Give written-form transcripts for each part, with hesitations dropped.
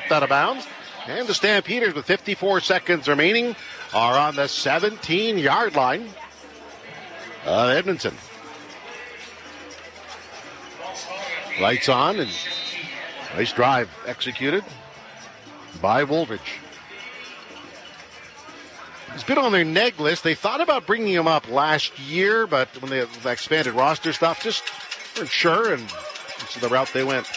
tipped out of bounds. And the Stampeders, with 54 seconds remaining, are on the 17-yard line of Edmonton. Lights on, and nice drive executed by Wooldridge. He's been on their neg list. They thought about bringing him up last year, but when they expanded roster stuff, just weren't sure, and this is the route they went.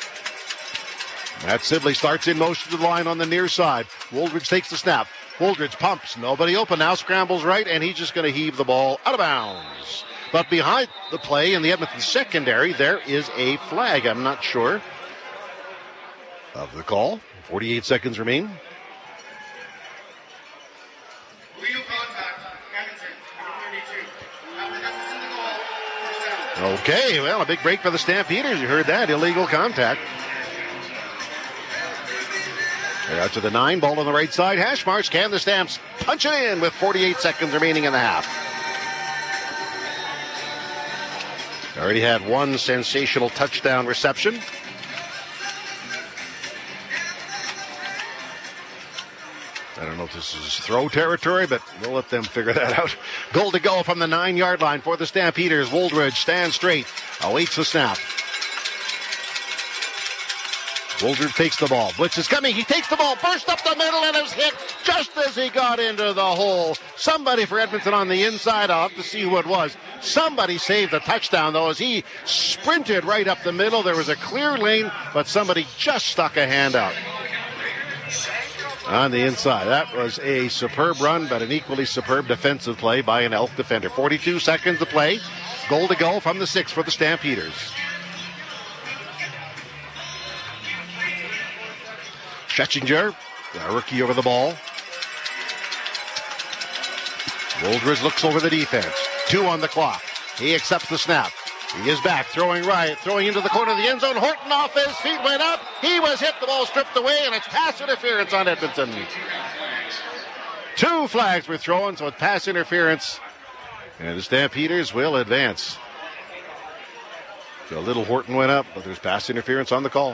Matt Sibley starts in motion to the line on the near side. Wooldridge takes the snap. Wooldridge pumps. Nobody open now. Scrambles right, and he's just going to heave the ball out of bounds. But behind the play in the Edmonton secondary, there is a flag. I'm not sure of the call. 48 seconds remain. Okay, well, a big break for the Stampeders. You heard that. Illegal contact. They're out to the 9. Ball on the right side. Hash marks. Can the Stamps punch it in with 48 seconds remaining in the half? Already had one sensational touchdown reception. I don't know if this is throw territory, but we'll let them figure that out. Goal to go from the 9-yard line for the Stampeders. Wooldridge stands straight, awaits the snap. Wooldridge takes the ball. Blitz is coming. He takes the ball, burst up the middle, and is hit just as he got into the hole. Somebody for Edmonton on the inside. I'll have to see who it was. Somebody saved the touchdown, though, as he sprinted right up the middle. There was a clear lane, but somebody just stuck a hand out on the inside. That was a superb run, but an equally superb defensive play by an Elk defender. 42 seconds to play. Goal to go from the 6 for the Stampeders. Schetchinger, a rookie over the ball. Wooldridge looks over the defense. 2 on the clock. He accepts the snap. He is back, throwing right, throwing into the corner of the end zone. Horton off his feet, went up. He was hit, the ball stripped away, and it's pass interference on Edmonton. 2 flags were thrown, so it's pass interference. And the Stampeders will advance. So a little Horton went up, but there's pass interference on the call.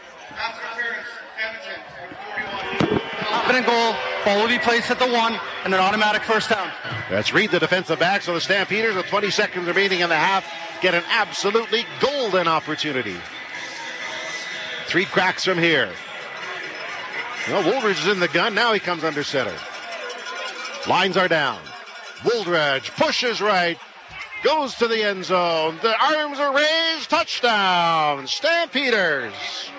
And goal. Ball will be placed at the 1 and an automatic first down. That's Reed, the defensive back. So the Stampeders, with 20 seconds remaining in the half, get an absolutely golden opportunity. 3 cracks from here. Well, Wooldridge is in the gun. Now he comes under center. Lines are down. Wooldridge pushes right. Goes to the end zone. The arms are raised. Touchdown. Stampeders.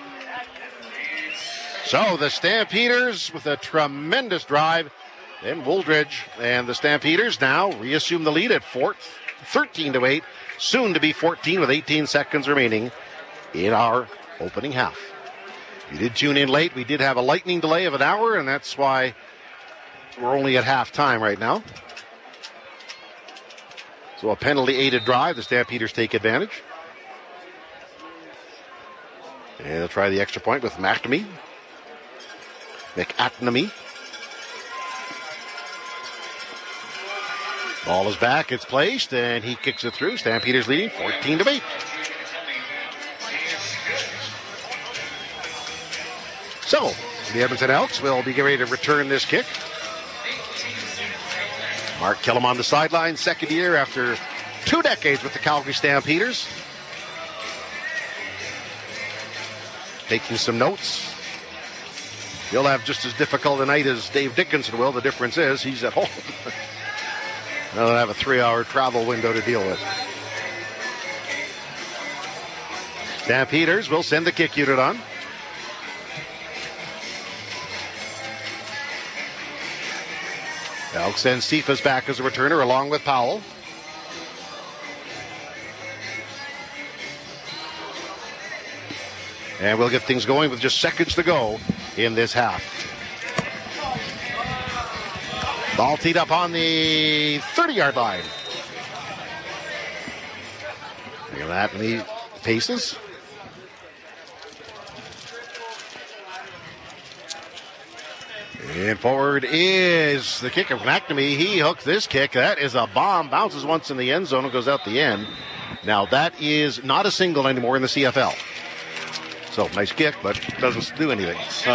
So the Stampeders with a tremendous drive. Then Wooldridge and the Stampeders now reassume the lead at 13-8. Soon to be 14 with 18 seconds remaining in our opening half. You did tune in late. We did have a lightning delay of an hour, and that's why we're only at halftime right now. So a penalty-aided drive. The Stampeders take advantage. And they'll try the extra point with McAtney. Ball is back, it's placed, and he kicks it through. Stampeders leading 14-8. So, the Edmonton Elks will be getting ready to return this kick. Mark Killam on the sideline, second year after 2 decades with the Calgary Stampeders. Taking some notes. He'll have just as difficult a night as Dave Dickinson will. The difference is he's at home. They'll have a 3-hour travel window to deal with. Stampeders will send the kick unit on. Elk sends Cephas back as a returner along with Powell. And we'll get things going with just seconds to go in this half. Ball teed up on the 30-yard line. Look at that, and he paces. And forward is the kicker, McNamee. He hooks this kick. That is a bomb. Bounces once in the end zone and goes out the end. Now, that is not a single anymore in the CFL. So, nice kick, but doesn't do anything.